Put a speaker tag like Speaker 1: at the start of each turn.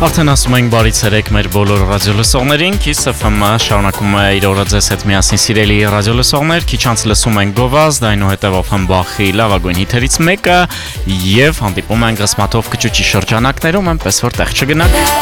Speaker 1: Արդեն ասում ենք բարի ցերեկ մեր բոլոր ռադիոլսողներին, Kiss FM-ը շարունակում է իր օրը ձեզ հետ միասին սիրելի ռադիոլսողներ, քիչ անց լսում ենք Գովազդ, այնուհետև Օֆենբախի լավագույն հիթերից մեկը եւ հանդիպում ենք Ռսմաթով կճուճի շրջանակներում, այնպես որ տեղ չգնաք։